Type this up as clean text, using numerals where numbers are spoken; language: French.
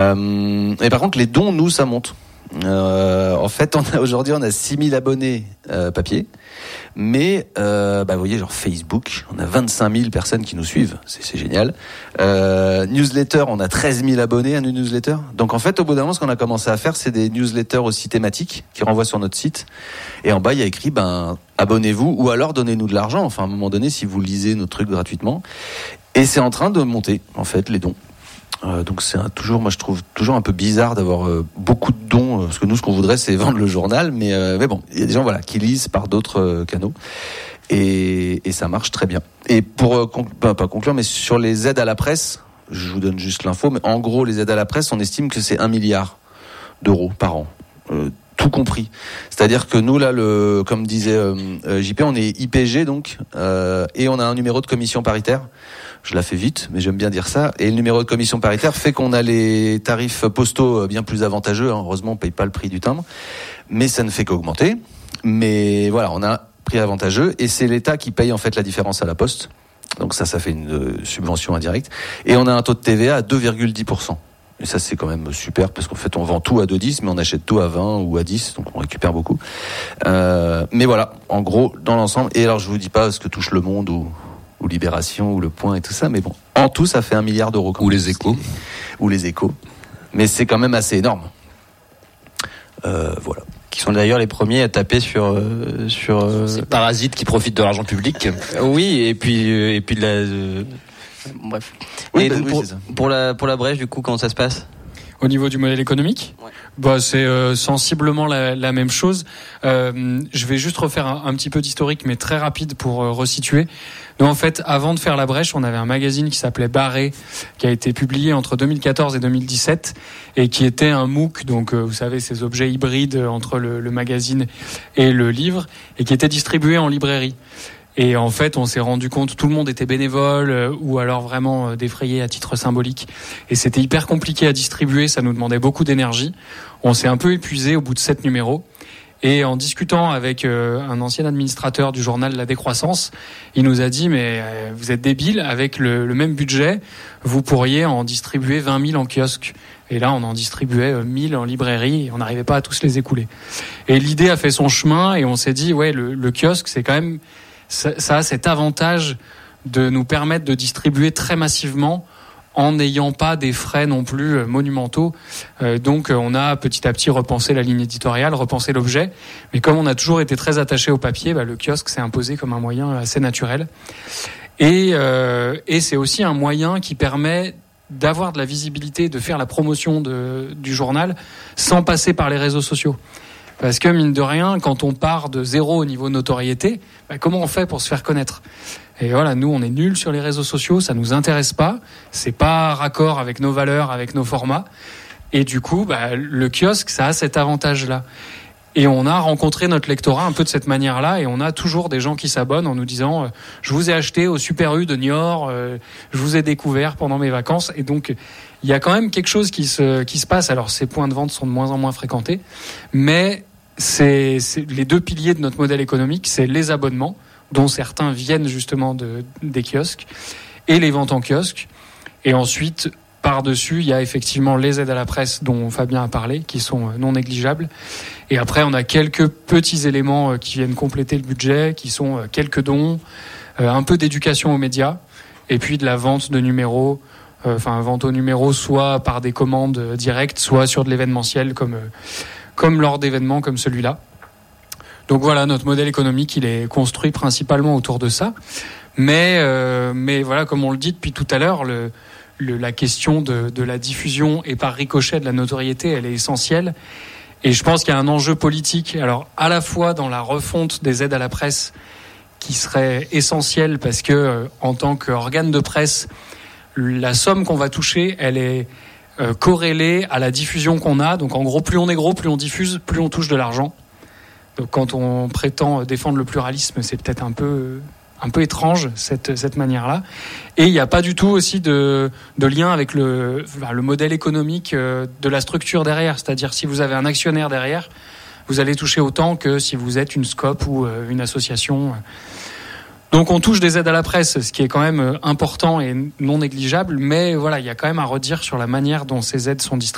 Et par contre, les dons, nous, ça monte. En fait, aujourd'hui, on a 6000 abonnés papier. Mais vous voyez, genre Facebook, on a 25 000 personnes qui nous suivent, c'est génial. Newsletter, on a 13 000 abonnés à nos newsletters. Donc en fait, au bout d'un moment, ce qu'on a commencé à faire, c'est des newsletters aussi thématiques qui renvoient sur notre site. Et en bas, il y a écrit abonnez-vous ou alors donnez-nous de l'argent. Enfin, à un moment donné, si vous lisez nos trucs gratuitement. Et c'est en train de monter, en fait, les dons. Donc c'est moi je trouve toujours un peu bizarre d'avoir beaucoup de dons, parce que nous ce qu'on voudrait c'est vendre le journal, mais bon, il y a des gens qui lisent par d'autres canaux et ça marche très bien. Et pour pas conclure, mais sur les aides à la presse, je vous donne juste l'info, mais en gros les aides à la presse, on estime que c'est 1 milliard d'euros par an. Tout compris. C'est-à-dire que nous là, comme disait JP, on est IPG donc, et on a un numéro de commission paritaire. Je la fais vite, mais j'aime bien dire ça. Et le numéro de commission paritaire fait qu'on a les tarifs postaux bien plus avantageux. Heureusement, on paye pas le prix du timbre, mais ça ne fait qu'augmenter. Mais voilà, on a un prix avantageux et c'est l'État qui paye en fait la différence à la Poste. Donc ça fait une subvention indirecte. Et on a un taux de TVA à 2,10%. Et ça, c'est quand même super, parce qu'en fait, on vend tout à 2,10, mais on achète tout à 20 ou à 10, donc on récupère beaucoup. Mais voilà, en gros, dans l'ensemble. Et alors, je vous dis pas ce que touche Le Monde ou Libération ou Le Point et tout ça, mais bon, en tout, ça fait 1 milliard d'euros. Ou les Échos. Ou les Échos. Mais c'est quand même assez énorme. Voilà. Qui sont d'ailleurs les premiers à taper sur ces parasites qui profitent de l'argent public. Oui, et puis de la... Bref. Oui, et pour la brèche, du coup, comment ça se passe ? Au niveau du modèle économique, c'est sensiblement la même chose. Je vais juste refaire un petit peu d'historique, mais très rapide pour resituer. Nous, en fait, avant de faire la brèche, on avait un magazine qui s'appelait Barré, qui a été publié entre 2014 et 2017, et qui était un MOOC, donc vous savez, ces objets hybrides entre le magazine et le livre, et qui était distribué en librairie. Et en fait, on s'est rendu compte, tout le monde était bénévole ou alors vraiment défrayé à titre symbolique. Et c'était hyper compliqué à distribuer, ça nous demandait beaucoup d'énergie. On s'est un peu épuisé au bout de 7 numéros. Et en discutant avec un ancien administrateur du journal La Décroissance, il nous a dit « Mais vous êtes débile, avec le même budget, vous pourriez en distribuer 20 000 en kiosque. » Et là, on en distribuait 1000 en librairie et on n'arrivait pas à tous les écouler. Et l'idée a fait son chemin et on s'est dit « Ouais, le kiosque, c'est quand même... » Ça a cet avantage de nous permettre de distribuer très massivement en n'ayant pas des frais non plus monumentaux. Donc on a petit à petit repensé la ligne éditoriale, repensé l'objet. Mais comme on a toujours été très attaché au papier, le kiosque s'est imposé comme un moyen assez naturel. Et c'est aussi un moyen qui permet d'avoir de la visibilité, de faire la promotion du journal sans passer par les réseaux sociaux. Parce que, mine de rien, quand on part de zéro au niveau notoriété, comment on fait pour se faire connaître ? Et voilà, nous, on est nuls sur les réseaux sociaux, ça nous intéresse pas, c'est pas raccord avec nos valeurs, avec nos formats. Et du coup, le kiosque, ça a cet avantage-là. Et on a rencontré notre lectorat un peu de cette manière-là, et on a toujours des gens qui s'abonnent en nous disant je vous ai acheté au Super U de Niort, je vous ai découvert pendant mes vacances. Et donc, il y a quand même quelque chose qui se passe. Alors, ces points de vente sont de moins en moins fréquentés, mais c'est les deux piliers de notre modèle économique, c'est les abonnements, dont certains viennent justement des kiosques, et les ventes en kiosque. Et ensuite, par-dessus, il y a effectivement les aides à la presse dont Fabien a parlé, qui sont non négligeables. Et après, on a quelques petits éléments qui viennent compléter le budget, qui sont quelques dons, un peu d'éducation aux médias, et puis de la vente de numéros, vente aux numéros, soit par des commandes directes, soit sur de l'événementiel, comme lors d'événements comme celui-là. Donc voilà, notre modèle économique, il est construit principalement autour de ça. Mais voilà, comme on le dit depuis tout à l'heure, la question de la diffusion et par ricochet de la notoriété, elle est essentielle. Et je pense qu'il y a un enjeu politique, alors à la fois dans la refonte des aides à la presse, qui serait essentielle parce que en tant qu'organe de presse, la somme qu'on va toucher, elle est corrélée à la diffusion qu'on a. Donc en gros, plus on est gros, plus on diffuse, plus on touche de l'argent. Donc quand on prétend défendre le pluralisme, c'est peut-être un peu étrange cette manière-là. Et il n'y a pas du tout aussi de lien avec le modèle économique de la structure derrière. C'est-à-dire si vous avez un actionnaire derrière, vous allez toucher autant que si vous êtes une SCOP ou une association. Donc on touche des aides à la presse, ce qui est quand même important et non négligeable, mais voilà, il y a quand même à redire sur la manière dont ces aides sont distribuées.